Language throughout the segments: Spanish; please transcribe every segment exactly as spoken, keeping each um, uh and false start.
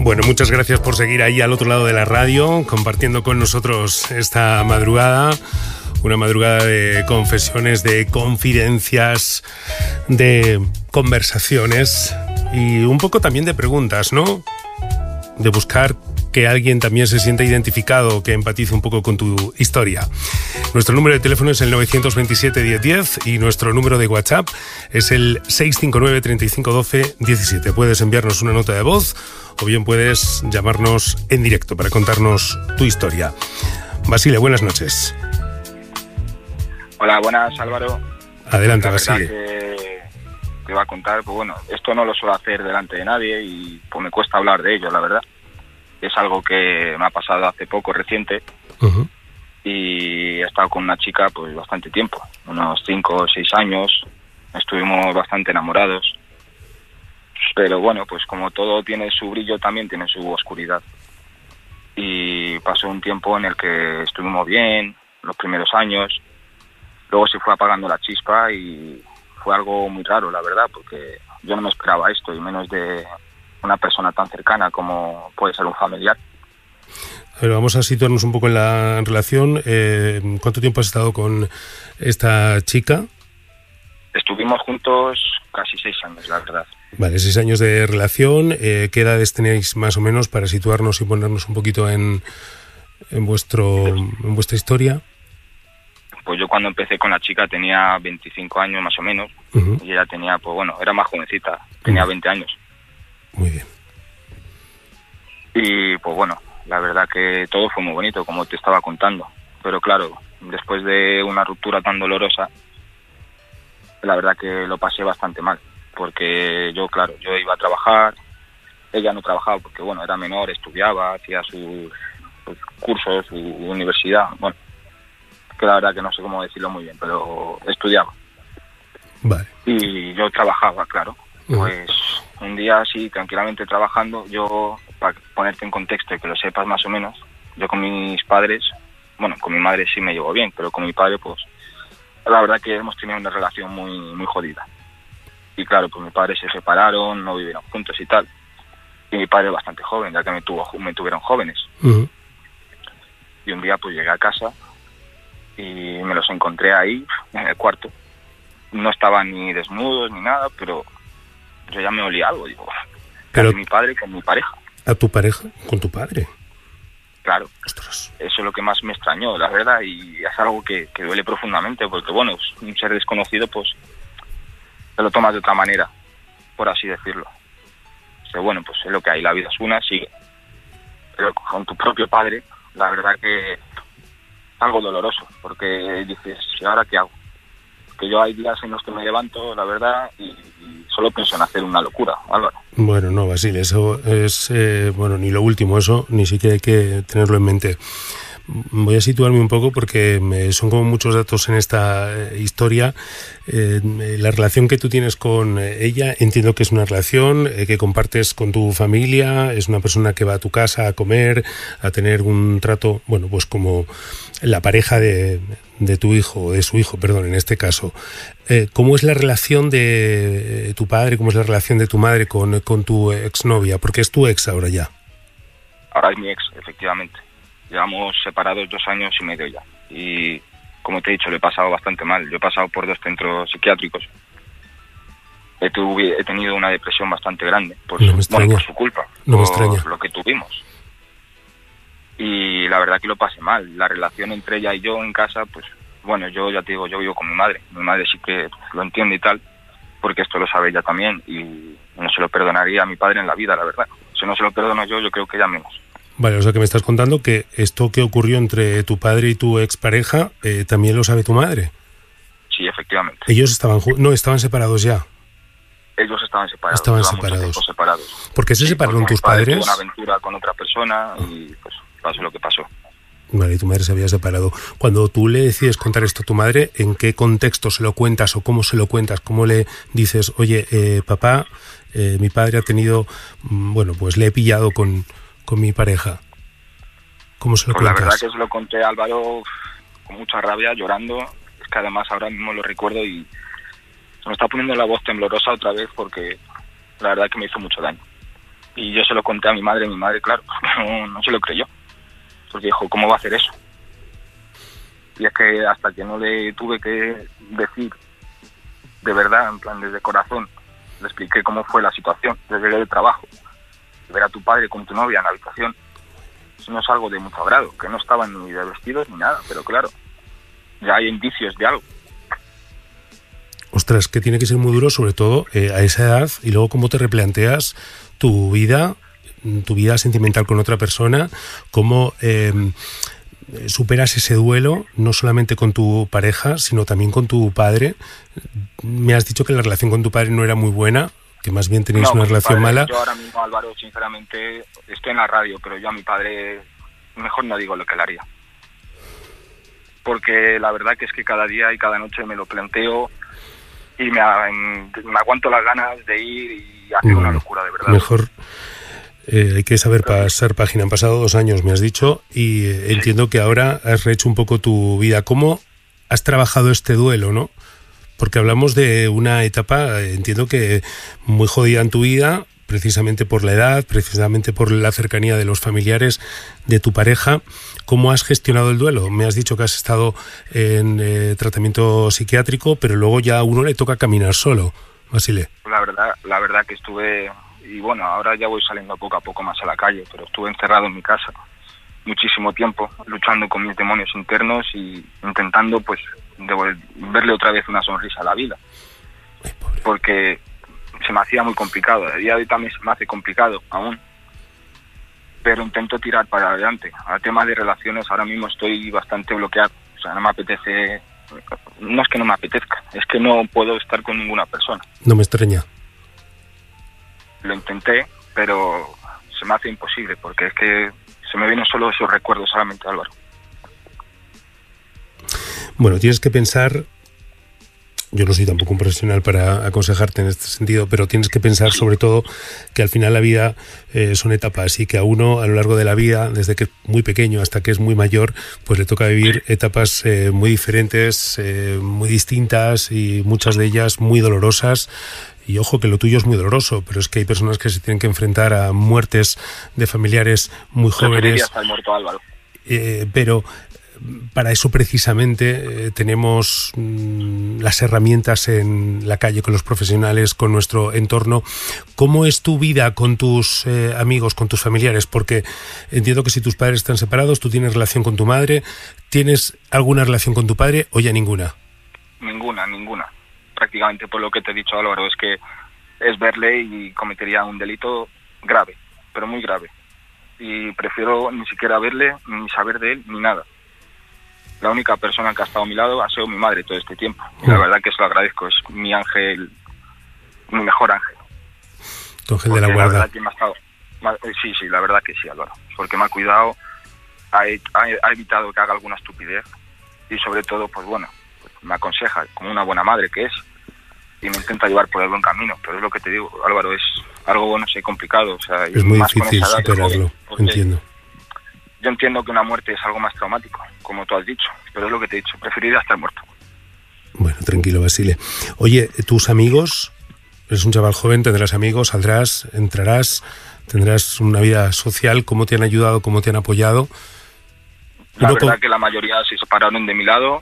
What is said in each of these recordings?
Bueno, muchas gracias por seguir ahí al otro lado de la radio, compartiendo con nosotros esta madrugada. Una madrugada de confesiones, de confidencias, de conversaciones y un poco también de preguntas, ¿no? De buscar que alguien también se sienta identificado, que empatice un poco con tu historia. Nuestro número de teléfono es el nueve dos siete, diez diez y nuestro número de WhatsApp es el seis cinco nueve, treinta y cinco, doce, diecisiete. Puedes enviarnos una nota de voz o bien puedes llamarnos en directo para contarnos tu historia. Basile, buenas noches. Hola, buenas, Álvaro. Adelante, pues Basile. Que te iba a contar, pues bueno, esto no lo suelo hacer delante de nadie y pues me cuesta hablar de ello, la verdad. Es algo que me ha pasado hace poco, reciente, uh-huh. y he estado con una chica pues bastante tiempo, unos cinco o seis años, estuvimos bastante enamorados, pero bueno, pues como todo tiene su brillo, también tiene su oscuridad. Y pasó un tiempo en el que estuvimos bien, los primeros años, luego se fue apagando la chispa y fue algo muy raro, la verdad, porque yo no me esperaba esto, y menos de una persona tan cercana como puede ser un familiar. A ver, vamos a situarnos un poco en la relación. Eh, ¿Cuánto tiempo has estado con esta chica? Estuvimos juntos casi seis años, la verdad. Vale, seis años de relación. Eh, ¿Qué edades tenéis más o menos para situarnos y ponernos un poquito en, en, vuestro, en vuestra historia? Pues yo cuando empecé con la chica tenía veinticinco años más o menos, uh-huh. y ella tenía, pues bueno, era más jovencita, tenía uh-huh. veinte años. Muy bien. Y pues bueno, la verdad que todo fue muy bonito, como te estaba contando. Pero claro, después de una ruptura tan dolorosa, la verdad que lo pasé bastante mal. Porque yo, claro, yo iba a trabajar, ella no trabajaba porque, bueno, era menor, estudiaba, hacía sus, sus cursos, su universidad. Bueno, que la verdad que no sé cómo decirlo muy bien, pero estudiaba. Vale. Y yo trabajaba, claro. Pues un día así, tranquilamente trabajando, yo, para ponerte en contexto y que lo sepas más o menos, yo con mis padres, bueno, con mi madre sí me llevo bien, pero con mi padre, pues, la verdad que hemos tenido una relación muy muy jodida. Y claro, pues mis padres se separaron, no vivieron juntos y tal. Y mi padre bastante joven, ya que me, tuvo, me tuvieron jóvenes. Uh-huh. Y un día pues llegué a casa y me los encontré ahí, en el cuarto. No estaban ni desnudos ni nada, pero yo ya me olía algo, digo, pero mi padre con mi pareja. ¿A tu pareja? ¿Con tu padre? Claro. Ostras. Eso es lo que más me extrañó, la verdad, y es algo que, que duele profundamente, porque bueno, es un ser desconocido, pues te lo tomas de otra manera, por así decirlo. O sea, bueno, pues es lo que hay, la vida es una, sigue. Pero con tu propio padre, la verdad que es algo doloroso, porque dices, ¿y ahora qué hago? Que yo hay días en los que me levanto, la verdad, y, y solo pienso en hacer una locura, Álvaro. Bueno, no, Basile, eso es, eh, bueno, ni lo último, eso ni siquiera hay que tenerlo en mente. Voy a situarme un poco porque me, son como muchos datos en esta eh, historia. Eh, la relación que tú tienes con ella, entiendo que es una relación eh, que compartes con tu familia, es una persona que va a tu casa a comer, a tener un trato, bueno, pues como la pareja de, de tu hijo, o de su hijo, perdón, en este caso. Eh, ¿Cómo es la relación de tu padre, cómo es la relación de tu madre con, con tu exnovia? Porque es tu ex ahora ya. Ahora es mi ex, efectivamente. Llevamos separados dos años y medio ya. Y como te he dicho, lo he pasado bastante mal. Yo he pasado por dos centros psiquiátricos. He, tuve, he tenido una depresión bastante grande por, no su, bueno, por su culpa, no por me extraña. lo que tuvimos. Y la verdad que lo pasé mal. La relación entre ella y yo en casa, pues bueno, yo ya te digo, yo vivo con mi madre. Mi madre sí que lo entiende y tal, porque esto lo sabe ella también. Y no se lo perdonaría a mi padre en la vida, la verdad. Si no se lo perdono yo, yo creo que ella menos. Vale, o sea que me estás contando que esto que ocurrió entre tu padre y tu expareja eh, también lo sabe tu madre. Sí, efectivamente. Ellos estaban no estaban separados ya. Ellos estaban separados. Estaban separados. separados. ¿Por qué se sí, separaron tus padre padres? Tuvo una aventura con otra persona y pues pasó lo que pasó. Vale, y tu madre se había separado. Cuando tú le decides contar esto a tu madre, ¿en qué contexto se lo cuentas o cómo se lo cuentas? ¿Cómo le dices, oye, eh, papá, eh, mi padre ha tenido, bueno, pues le he pillado con... con mi pareja? ¿Cómo se lo pues cuentas? La verdad que se lo conté a Álvaro con mucha rabia, llorando. Es que además ahora mismo lo recuerdo y se me está poniendo la voz temblorosa otra vez porque la verdad que me hizo mucho daño. Y yo se lo conté a mi madre, y mi madre, claro, no, no se lo creyó. Porque dijo, ¿cómo va a hacer eso? Y es que hasta que no le tuve que decir de verdad, en plan desde corazón, le expliqué cómo fue la situación, desde el trabajo, ver a tu padre con tu novia en la habitación, eso no es algo de mucho agrado, que no estaban ni de vestidos ni nada, pero claro, ya hay indicios de algo. Ostras, que tiene que ser muy duro, sobre todo eh, a esa edad, y luego cómo te replanteas tu vida, tu vida sentimental con otra persona, cómo eh, superas ese duelo, no solamente con tu pareja, sino también con tu padre. Me has dicho que la relación con tu padre no era muy buena, que más bien tenías no, una relación padre, mala. Yo ahora mismo, Álvaro, sinceramente, estoy en la radio, pero yo a mi padre mejor no digo lo que le haría. Porque la verdad que es que cada día y cada noche me lo planteo y me, me aguanto las ganas de ir y hacer una locura, de verdad. Mejor eh, hay que saber pasar página. Han pasado dos años, me has dicho, y eh, sí. Entiendo que ahora has rehecho un poco tu vida. ¿Cómo has trabajado este duelo, no? Porque hablamos de una etapa, entiendo que muy jodida en tu vida, precisamente por la edad, precisamente por la cercanía de los familiares de tu pareja. ¿Cómo has gestionado el duelo? Me has dicho que has estado en eh, tratamiento psiquiátrico, pero luego ya a uno le toca caminar solo, Basile. La verdad, la verdad que estuve, y bueno, ahora ya voy saliendo poco a poco más a la calle, pero estuve encerrado en mi casa muchísimo tiempo, luchando con mis demonios internos y intentando pues verle otra vez una sonrisa a la vida. Ay, porque se me hacía muy complicado, a día de hoy también se me hace complicado aún, pero intento tirar para adelante. A temas de relaciones ahora mismo estoy bastante bloqueado, o sea, no me apetece, no es que no me apetezca, es que no puedo estar con ninguna persona. No me extraña. Lo intenté, pero se me hace imposible, porque es que se me vienen solo esos recuerdos solamente, Álvaro. Bueno, tienes que pensar, yo no soy tampoco un profesional para aconsejarte en este sentido, pero tienes que pensar sobre todo que al final la vida eh, son etapas y que a uno a lo largo de la vida, desde que es muy pequeño hasta que es muy mayor, pues le toca vivir etapas eh, muy diferentes, eh, muy distintas y muchas de ellas muy dolorosas. Y ojo que lo tuyo es muy doloroso, pero es que hay personas que se tienen que enfrentar a muertes de familiares muy jóvenes. Hasta el muerto, Álvaro. Eh, pero para eso precisamente eh, tenemos mm, las herramientas en la calle, con los profesionales, con nuestro entorno. ¿Cómo es tu vida con tus eh, amigos, con tus familiares? Porque entiendo que si tus padres están separados, tú tienes relación con tu madre. ¿Tienes alguna relación con tu padre o ya ninguna? Ninguna, ninguna. Prácticamente por lo que te he dicho, Álvaro, es que es verle y cometería un delito grave, pero muy grave. Y prefiero ni siquiera verle, ni saber de él, ni nada. La única persona que ha estado a mi lado ha sido mi madre todo este tiempo. Y la verdad que se lo agradezco, es mi ángel, mi mejor ángel. Tu ángel de la guarda. La verdad que me ha estado, sí, sí, la verdad que sí, Álvaro. Porque me ha cuidado, ha, ha, ha evitado que haga alguna estupidez y sobre todo, pues bueno, me aconseja como una buena madre que es y me intenta llevar por el buen camino, pero es lo que te digo, Álvaro, es algo, bueno, sé, complicado, o sea, es muy difícil superarlo, entiendo. Yo entiendo que una muerte es algo más traumático, como tú has dicho, pero es lo que te he dicho, preferiría estar muerto. Bueno, tranquilo, Basile. Oye, tus amigos, eres un chaval joven, tendrás amigos, saldrás, entrarás, tendrás una vida social, ¿cómo te han ayudado, cómo te han apoyado? La verdad con... que la mayoría se separaron de mi lado.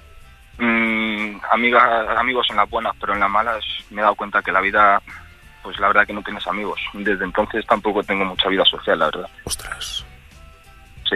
Mm, amigas, amigos en las buenas, pero en las malas me he dado cuenta que la vida, pues la verdad que no tienes amigos. Desde entonces tampoco tengo mucha vida social, la verdad. Ostras. Sí.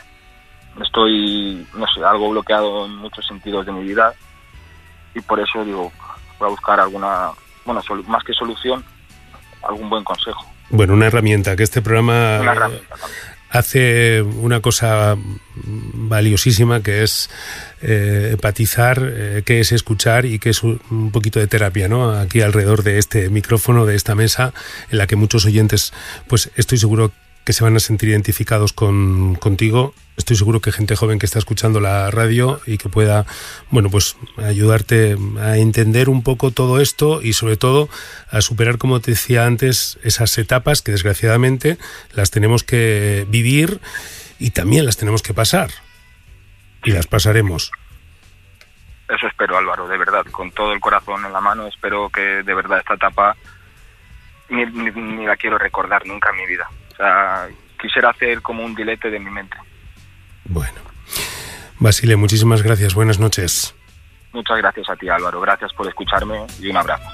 Estoy, no sé, algo bloqueado en muchos sentidos de mi vida y por eso digo, voy a buscar alguna, bueno, sol, más que solución, algún buen consejo. Bueno, una herramienta, que este programa una herramienta también hace una cosa valiosísima, que es eh, empatizar, eh, que es escuchar y que es un, un poquito de terapia, ¿no? Aquí alrededor de este micrófono, de esta mesa, en la que muchos oyentes, pues estoy seguro que se van a sentir identificados con contigo. Estoy seguro que gente joven que está escuchando la radio y que pueda, bueno, pues ayudarte a entender un poco todo esto y sobre todo a superar, como te decía antes, esas etapas que desgraciadamente las tenemos que vivir y también las tenemos que pasar. Y las pasaremos. Eso espero, Álvaro, de verdad, con todo el corazón en la mano. Espero que de verdad esta etapa ni, ni, ni la quiero recordar nunca en mi vida. O sea, quisiera hacer como un dilete de mi mente. Bueno. Basile, muchísimas gracias. Buenas noches. Muchas gracias a ti, Álvaro. Gracias por escucharme y un abrazo.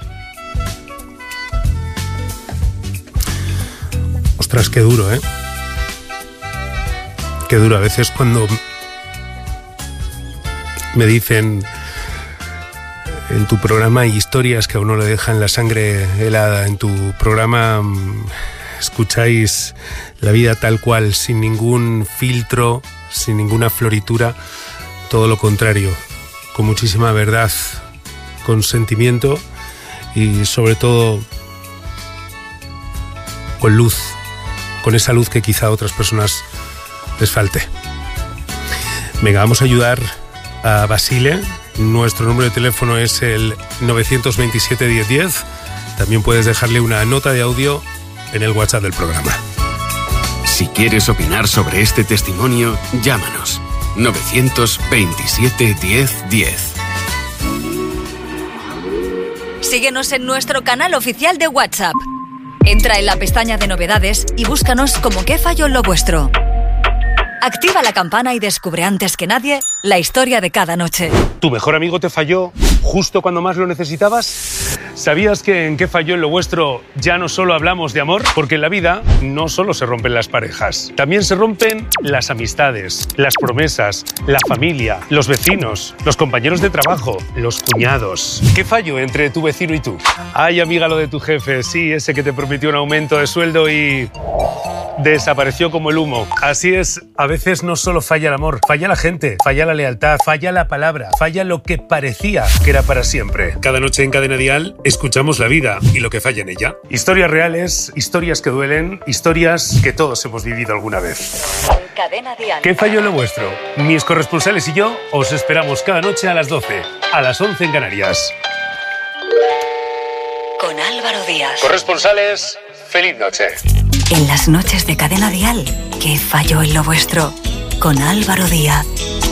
Ostras, qué duro, ¿eh? Qué duro. A veces cuando me dicen en tu programa hay historias que a uno le dejan la sangre helada. En tu programa escucháis la vida tal cual, sin ningún filtro, sin ninguna floritura, todo lo contrario, con muchísima verdad, con sentimiento y sobre todo con luz, con esa luz que quizá a otras personas les falte. Venga, vamos a ayudar a Basile. Nuestro número de teléfono es el nueve dos siete, diez diez. También puedes dejarle una nota de audio en el WhatsApp del programa. Si quieres opinar sobre este testimonio, llámanos. nueve dos siete, diez diez. Síguenos en nuestro canal oficial de WhatsApp. Entra en la pestaña de novedades y búscanos como ¿Qué falló en lo vuestro? Activa la campana y descubre antes que nadie la historia de cada noche. ¿Tu mejor amigo te falló justo cuando más lo necesitabas? ¿Sabías que en ¿Qué falló en lo vuestro? Ya no solo hablamos de amor, porque en la vida no solo se rompen las parejas, también se rompen las amistades, las promesas, la familia, los vecinos, los compañeros de trabajo, los cuñados. ¿Qué falló entre tu vecino y tú? Ay, amiga, lo de tu jefe, sí, ese que te prometió un aumento de sueldo y desapareció como el humo. Así es, a veces no solo falla el amor, falla la gente, falla la lealtad, falla la palabra, falla lo que parecía que era para siempre. Cada noche en Cadena Dial escuchamos la vida y lo que falla en ella. Historias reales, historias que duelen, historias que todos hemos vivido alguna vez. Cadena Dial. ¿Qué falló en lo vuestro? Mis corresponsales y yo os esperamos cada noche a las doce, a las once en Canarias. Con Álvaro Díaz. Corresponsales, feliz noche. En las noches de Cadena Dial, ¿Qué falló en lo vuestro? Con Álvaro Díaz.